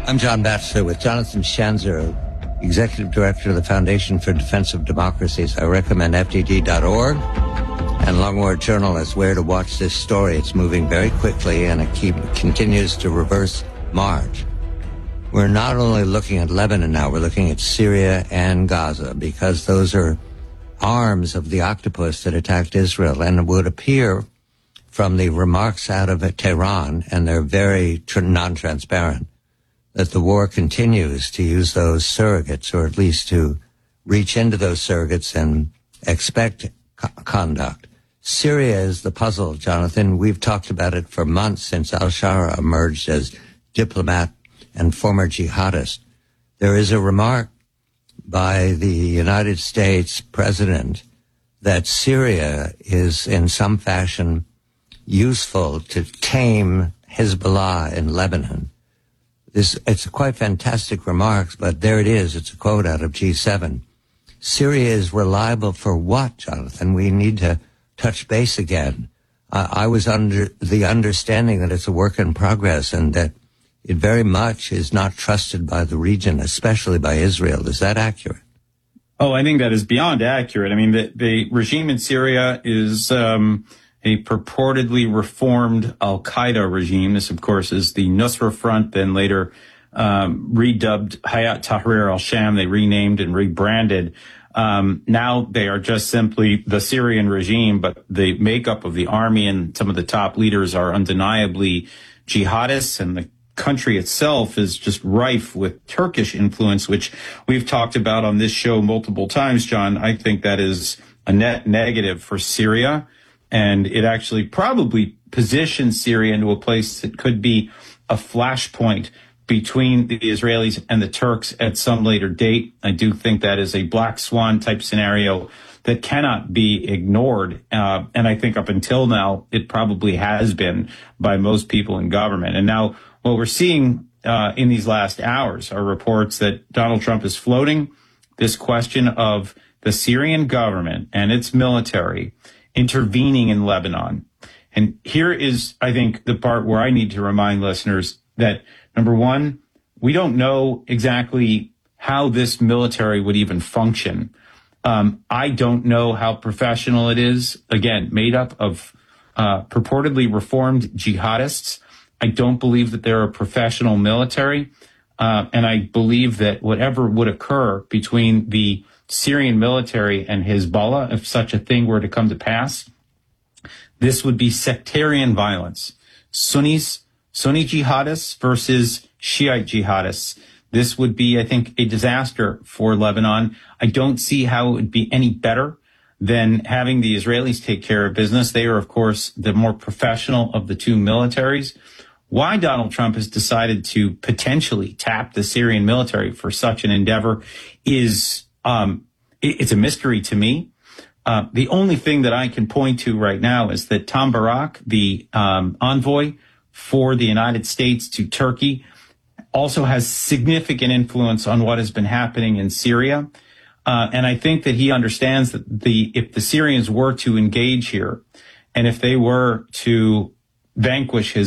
I'm John Batchelor with Jonathan Schanzer, Executive Director of the Foundation for Defense of Democracies. I recommend FDD.org and Long War Journal as where to watch this story. It's moving very quickly and it continues to reverse march. We're not only looking at Lebanon now, we're looking at Syria and Gaza because those are arms of the octopus that attacked Israel, and it would appear from the remarks out of Tehran, and they're very non-transparent, that the war continues to use those surrogates, or at least to reach into those surrogates and expect conduct. Syria is the puzzle, Jonathan. We've talked about it for months since al-Shara emerged as diplomat and former jihadist. There is a remark by the United States president that Syria is in some fashion useful to tame Hezbollah in Lebanon. It's quite fantastic remarks, but there it is. It's a quote out of G7. Syria is reliable for what, Jonathan? We need to touch base again. I was under the understanding that it's a work in progress and that it very much is not trusted by the region, especially by Israel. Is that accurate? Oh, I think that is beyond accurate. I mean, the regime in Syria is a purportedly reformed al-Qaeda regime. This, of course, is the Nusra Front, then later redubbed Hayat Tahrir al-Sham. They renamed and rebranded. Now they are just simply the Syrian regime, but the makeup of the army and some of the top leaders are undeniably jihadists, and the country itself is just rife with Turkish influence, which we've talked about on this show multiple times, John. I think that is a net negative for Syria, and it actually probably positions Syria into a place that could be a flashpoint between the Israelis and the Turks at some later date. I do think that is a black swan type scenario that cannot be ignored. And I think up until now, it probably has been by most people in government. And now what we're seeing in these last hours are reports that Donald Trump is floating this question of the Syrian government and its military intervening in Lebanon. And here is, I think, the part where I need to remind listeners that, number one, we don't know exactly how this military would even function. I don't know how professional it is, again, made up of purportedly reformed jihadists. I don't believe that they're a professional military. And I believe that whatever would occur between the Syrian military and Hezbollah, if such a thing were to come to pass, this would be sectarian violence. Sunni jihadists versus Shiite jihadists. This would be, I think, a disaster for Lebanon. I don't see how it would be any better than having the Israelis take care of business. They are, of course, the more professional of the two militaries. Why Donald Trump has decided to potentially tap the Syrian military for such an endeavor is, it's a mystery to me. The only thing that I can point to right now is that Tom Barak, the envoy for the United States to Turkey, also has significant influence on what has been happening in Syria. And I think that he understands that if the Syrians were to engage here, and if they were to vanquish